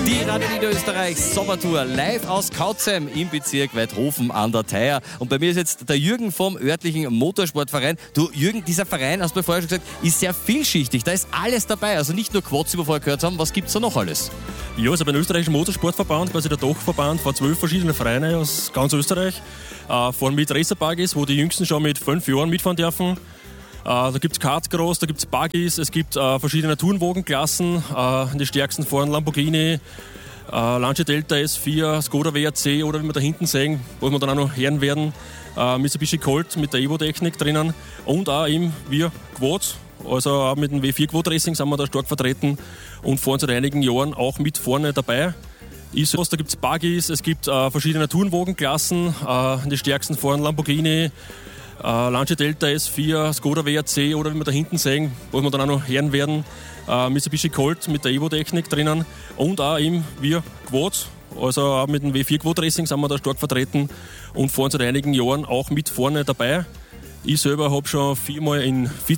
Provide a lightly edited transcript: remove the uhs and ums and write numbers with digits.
Die Radio Niederösterreich Sommertour live aus Kautzheim im Bezirk Weidhofen an der Theier. Und bei mir ist jetzt der Jürgen vom örtlichen Motorsportverein. Du Jürgen, dieser Verein, hast du mir vorher schon gesagt, ist sehr vielschichtig. Da ist alles dabei. Also nicht nur Quads, wie wir vorher gehört haben. Was gibt es da noch alles? Ja, also beim österreichischen Motorsportverband, quasi der Dachverband von 12 verschiedenen Vereinen aus ganz Österreich. Fahren mit Racerbuggies, wo die Jüngsten schon mit 5 Jahren mitfahren dürfen. Da gibt es Kartcross, da gibt es Buggies, es gibt verschiedene Tourenwagenklassen. Die stärksten fahren Lamborghini, Lancia Delta S4, Skoda WRC oder wie wir da hinten sehen, wo wir dann auch noch hören werden, Mitsubishi Colt mit der Evo-Technik drinnen und auch eben wir Quads. Also auch mit dem W4 Quad Racing sind wir da stark vertreten und fahren seit einigen Jahren auch mit vorne dabei. Da gibt es Buggies, es gibt verschiedene Tourenwagenklassen. Die stärksten fahren Lamborghini, Lancia Delta S4, Skoda WRC oder wie wir da hinten sehen, wo wir dann auch noch hören werden, Mitsubishi Colt mit der Evo-Technik drinnen und auch eben wir Quads. Also auch mit dem W4 Quad Racing sind wir da stark vertreten und fahren seit einigen Jahren auch mit vorne dabei. Ich selber habe schon 4-mal in